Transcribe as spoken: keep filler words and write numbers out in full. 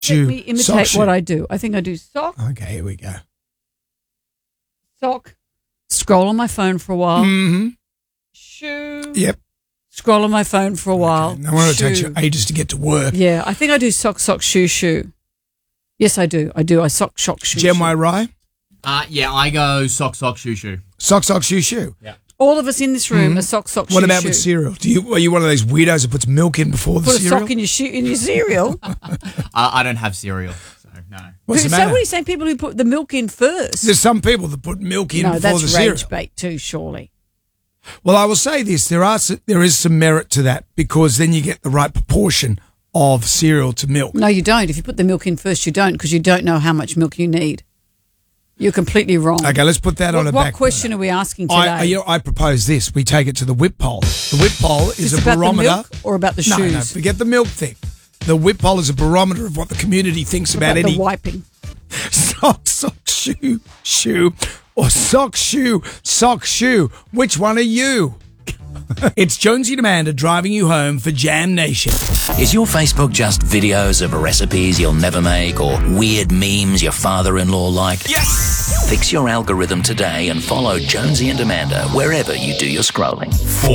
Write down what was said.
shoe. Let me imitate sock, what shoe. I do. I think I do sock, Okay, here we go. sock, scroll on my phone for a while, Mm-hmm. shoe, Yep. scroll on my phone for a while. No wonder it takes shoe. you ages to get to work. Yeah, I think I do sock, sock, shoe, shoe. Yes, I do. I do. I sock, shock, shoe, Jem shoe. Y Rye? Uh, yeah, I go sock, sock, shoe, shoe. Sock, sock, shoe, shoe. Yeah. All of us in this room are sock, sock, shoe, What about shoe. with cereal? Do you are you one of those weirdos that puts milk in before the Put a cereal? sock in your shoe in your cereal. Uh, I don't have cereal, so no. What's the so matter? what are you saying? People who put the milk in first? There's some people that put milk in no, before that's the cereal. rage bait too. Surely. Well, I will say this: there are s- there is some merit to that because then you get the right proportion of cereal to milk. No, you don't. If you put the milk in first, you don't because you don't know how much milk you need. You're completely wrong. Okay, let's put that what on a what back question burner. are we asking today? I, I, you know, I propose this: we take it to the whip pole. The whip pole is Is a this about barometer. the milk or about the no, shoes? no, forget the milk thing. The whip pole is a barometer of what the community thinks What about, about any the wiping. sock, sock, shoe, shoe, or sock, shoe, sock, shoe. Which one are you? It's Jonesy and Amanda driving you home for Jam Nation. Is your Facebook just videos of recipes you'll never make or weird memes your father-in-law liked? Yes! Fix your algorithm today and follow Jonesy and Amanda wherever you do your scrolling.